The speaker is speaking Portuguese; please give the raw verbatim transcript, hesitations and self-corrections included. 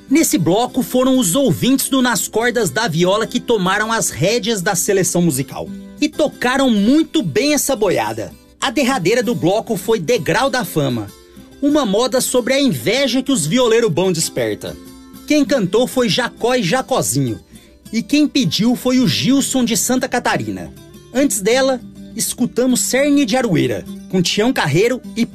Nesse bloco foram os ouvintes do Nas Cordas da Viola que tomaram as rédeas da seleção musical. E tocaram muito bem essa boiada. A derradeira do bloco foi Degrau da Fama, uma moda sobre a inveja que os violeiros bons desperta. Quem cantou foi Jacó e Jacozinho, e quem pediu foi o Gilson de Santa Catarina. Antes dela, escutamos Cerne de Aroeira, com Tião Carreiro e